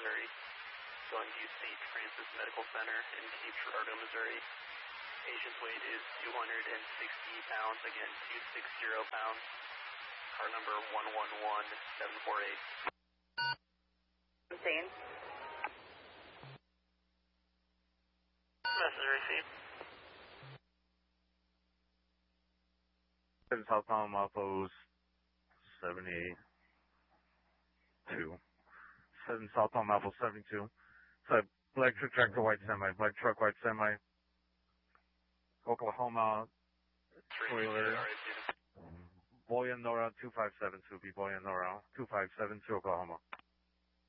Missouri. Going to St. Francis Medical Center in Cape Girardeau, Missouri. Patient's weight is 260 pounds, again, 260 pounds. Car number 111748. Insane. Message received. Southbound Malpos 72. 7 southbound Malpos 72. So black truck tractor white semi, black truck white semi. Oklahoma trailer. Boyanora 2572, be Boyanora 2572 Oklahoma.